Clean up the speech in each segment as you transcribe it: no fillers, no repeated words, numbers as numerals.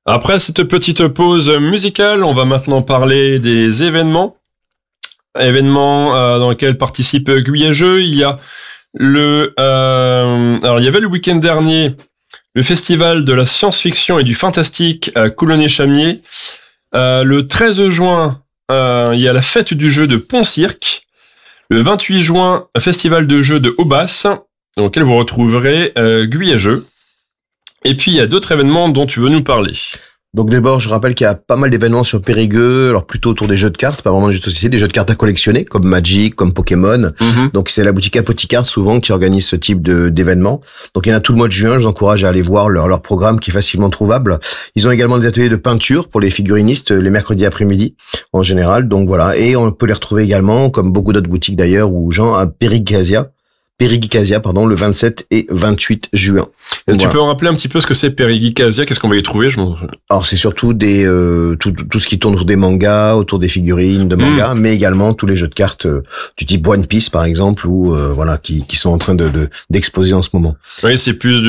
Après cette petite pause musicale, on va maintenant parler des événements. Événements dans lesquels participe Guyageux. Il y a alors il y avait le week-end dernier le festival de la science-fiction et du fantastique à Coulonnet-Chamiers. Le 13 juin, il y a la fête du jeu de Pont-Cirque. Le 28 juin, un festival de jeux de Aubas, dans lequel vous retrouverez Guyageux. Et puis, il y a d'autres événements dont tu veux nous parler. Donc d'abord, je rappelle qu'il y a pas mal d'événements sur Périgueux, alors plutôt autour des jeux de cartes, pas vraiment des jeux de société, des jeux de cartes à collectionner, comme Magic, comme Pokémon. Donc c'est la boutique Apoticard souvent qui organise ce type d'événements. Donc il y en a tout le mois de juin, je vous encourage à aller voir leur programme qui est facilement trouvable. Ils ont également des ateliers de peinture pour les figurinistes les mercredis après-midi en général. Donc voilà, et on peut les retrouver également, comme beaucoup d'autres boutiques d'ailleurs, ou gens à Périguicasia, le 27 et 28 juin. Et voilà. Tu peux en rappeler un petit peu ce que c'est Périguicasia? Qu'est-ce qu'on va y trouver? Alors c'est surtout tout ce qui tourne autour des mangas, autour des figurines de mangas, mais également tous les jeux de cartes du type One Piece par exemple, ou voilà, qui sont en train d'exposer en ce moment. Oui, c'est plus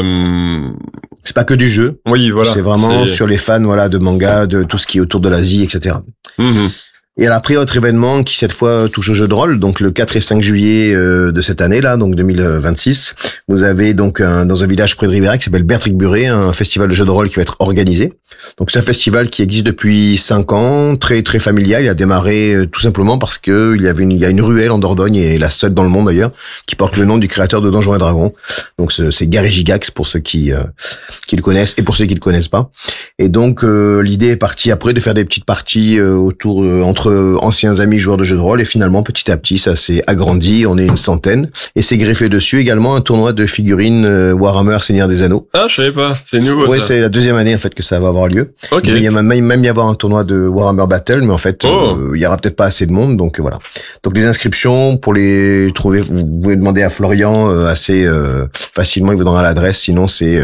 c'est pas que du jeu. Oui, voilà. C'est vraiment sur les fans, voilà, de manga, de tout ce qui est autour de l'Asie, etc. Et après, autre événement qui cette fois touche au jeu de rôle, donc le 4 et 5 juillet de cette année-là, donc 2026, vous avez donc dans un village près de Ribérac qui s'appelle Bertric-Buré, un festival de jeux de rôle qui va être organisé. Donc c'est un festival qui existe depuis 5 ans, très très familial. Il a démarré tout simplement parce que il y a une ruelle en Dordogne, et la seule dans le monde d'ailleurs, qui porte le nom du créateur de Donjons et Dragons. Donc c'est Gary Gygax pour ceux qui le connaissent et pour ceux qui le connaissent pas. Et donc l'idée est partie après de faire des petites parties autour entre anciens amis joueurs de jeux de rôle, et finalement petit à petit ça s'est agrandi, on est une centaine, et c'est greffé dessus également un tournoi de figurines Warhammer Seigneur des Anneaux. Ah, je savais pas, c'est nouveau. Ouais, ça. c'est la deuxième année en fait que ça va avoir lieu. Okay. Il y a même y avoir un tournoi de Warhammer Battle, mais en fait il y aura peut-être pas assez de monde, donc voilà. Donc les inscriptions, pour les trouver, vous pouvez demander à Florian assez facilement, il vous donnera l'adresse, sinon c'est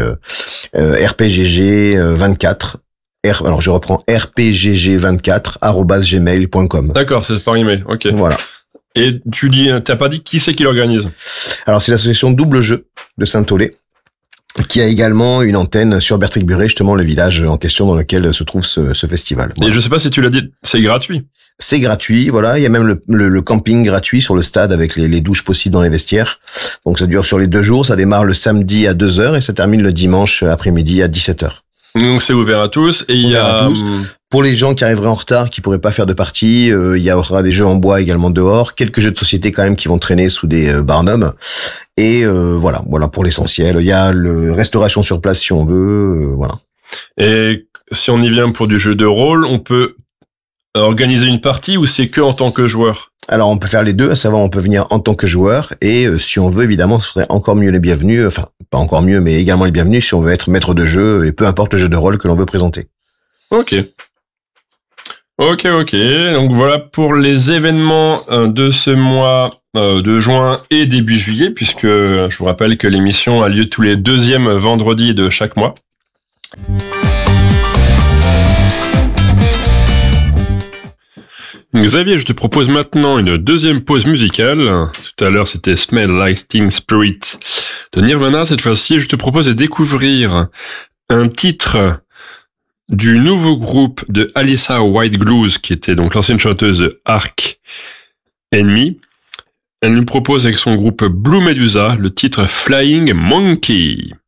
rpgg24. Alors je reprends rpgg24@gmail.com. D'accord, c'est par email. OK. Voilà. Et t'as pas dit qui c'est qui l'organise? Alors c'est l'association Double Jeu de Saint-Olé, qui a également une antenne sur Bertric-Buré, justement le village en question dans lequel se trouve ce festival. Voilà. Et je sais pas si tu l'as dit, c'est gratuit. C'est gratuit, voilà. Il y a même le camping gratuit sur le stade avec les douches possibles dans les vestiaires. Donc ça dure sur les 2 jours. Ça démarre le samedi à 2h et ça termine le dimanche après-midi à 17h. Donc c'est ouvert à tous, et il y a pour les gens qui arriveraient en retard, qui pourraient pas faire de partie, il y aura des jeux en bois également dehors, quelques jeux de société quand même qui vont traîner sous des barnums, et voilà pour l'essentiel. Il y a le restauration sur place si on veut, voilà. Et si on y vient pour du jeu de rôle, on peut organiser une partie, ou c'est que en tant que joueur? Alors on peut faire les deux, à savoir on peut venir en tant que joueur, et si on veut évidemment, ce serait encore mieux les bienvenus, enfin pas encore mieux, mais également les bienvenus si on veut être maître de jeu, et peu importe le jeu de rôle que l'on veut présenter. Ok. Donc voilà pour les événements de ce mois de juin et début juillet, puisque je vous rappelle que l'émission a lieu tous les 2e vendredis de chaque mois. Xavier, je te propose maintenant une deuxième pause musicale. Tout à l'heure, c'était Smell Like Teen Spirit de Nirvana. Cette fois-ci, je te propose de découvrir un titre du nouveau groupe de Alyssa White Glues, qui était donc l'ancienne chanteuse de Ark Enemy. Elle nous propose avec son groupe Blue Medusa le titre Flying Monkey.